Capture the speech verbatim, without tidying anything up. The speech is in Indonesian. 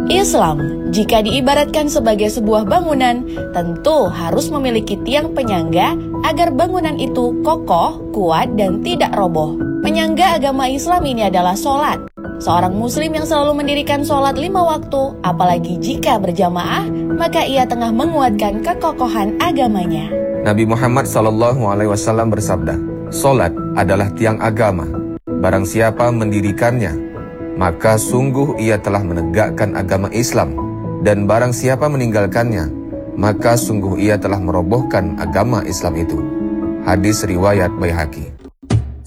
Islam, jika diibaratkan sebagai sebuah bangunan, tentu harus memiliki tiang penyangga agar bangunan itu kokoh, kuat, dan tidak roboh. Penyangga agama Islam ini adalah sholat. Seorang muslim yang selalu mendirikan sholat lima waktu, apalagi jika berjamaah, maka ia tengah menguatkan kekokohan agamanya. Nabi Muhammad shallallahu alaihi wasallam bersabda, "Sholat adalah tiang agama. Barang siapa mendirikannya, maka sungguh ia telah menegakkan agama Islam. Dan barang siapa meninggalkannya, maka sungguh ia telah merobohkan agama Islam itu." Hadis riwayat Baihaqi.